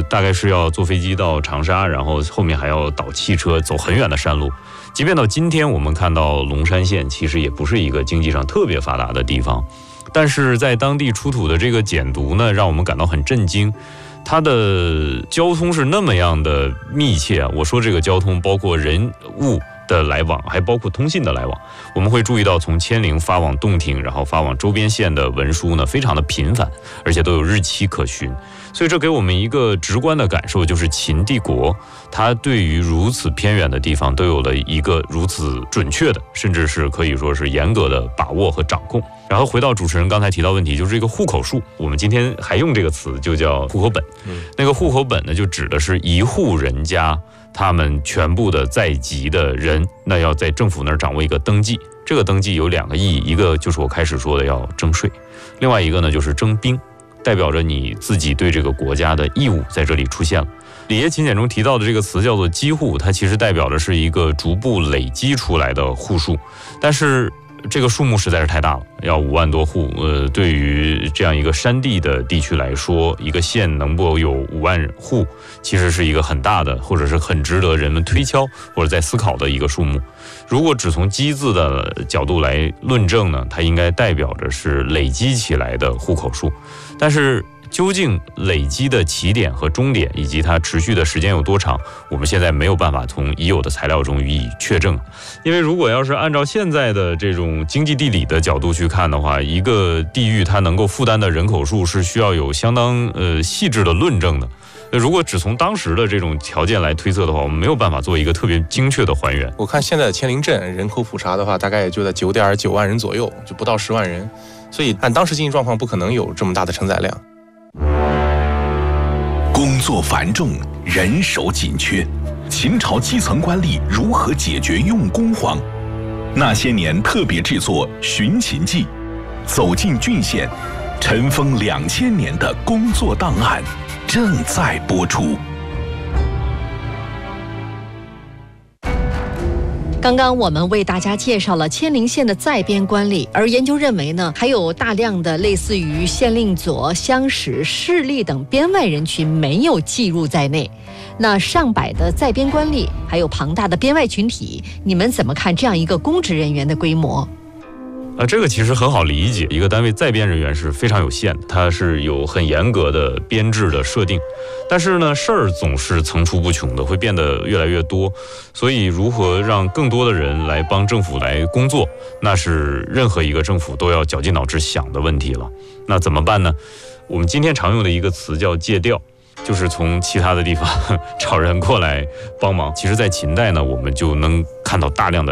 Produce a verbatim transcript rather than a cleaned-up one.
大概是要坐飞机到长沙，然后后面还要倒汽车走很远的山路。即便到今天我们看到龙山县其实也不是一个经济上特别发达的地方，但是在当地出土的这个简牍呢，让我们感到很震惊。它的交通是那么样的密切啊！我说这个交通包括人物的来往，还包括通信的来往。我们会注意到，从千陵发往洞庭，然后发往周边县的文书呢，非常的频繁，而且都有日期可循。所以这给我们一个直观的感受，就是秦帝国它对于如此偏远的地方都有了一个如此准确的，甚至是可以说是严格的把握和掌控。然后回到主持人刚才提到问题，就是这个户口数，我们今天还用这个词，就叫户口本。嗯、那个户口本呢，就指的是一户人家他们全部的在籍的人，那要在政府那儿掌握一个登记。这个登记有两个意义，一个就是我开始说的要征税，另外一个呢就是征兵，代表着你自己对这个国家的义务在这里出现了。李爷秦简中提到的这个词叫做积户，它其实代表的是一个逐步累积出来的户数，但是这个数目实在是太大了，要五万多户。呃，对于这样一个山地的地区来说，一个县能够有五万户，其实是一个很大的，或者是很值得人们推敲或者在思考的一个数目。如果只从积字的角度来论证呢，它应该代表着是累积起来的户口数。但是究竟累积的起点和终点以及它持续的时间有多长，我们现在没有办法从已有的材料中予以确证。因为如果要是按照现在的这种经济地理的角度去看的话，一个地域它能够负担的人口数是需要有相当呃细致的论证的。如果只从当时的这种条件来推测的话，我们没有办法做一个特别精确的还原。 我看现在的千陵镇人口普查的话，大概也就在九点九万人左右，就不到十万人，所以按当时经济状况，不可能有这么大的承载量。 工作繁重，人手紧缺，秦朝基层官吏如何解决用工荒？那些年特别制作《寻秦记》，走进郡县，尘封两千年的工作档案正在播出。 刚刚我们为大家介绍了千陵县的在编官吏，而研究认为呢，还有大量的类似于县令佐、乡史、士吏等编外人群没有计入在内。那上百的在编官吏，还有庞大的编外群体，你们怎么看这样一个公职人员的规模？ 啊，这个其实很好理解，一个单位在编人员是非常有限的，它是有很严格的编制的设定，但是呢，事儿总是层出不穷的，会变得越来越多，所以如何让更多的人来帮政府来工作，那是任何一个政府都要绞尽脑汁想的问题了。那怎么办呢？我们今天常用的一个词叫借调，就是从其他的地方找人过来帮忙。其实在秦代呢，我们就能看到大量的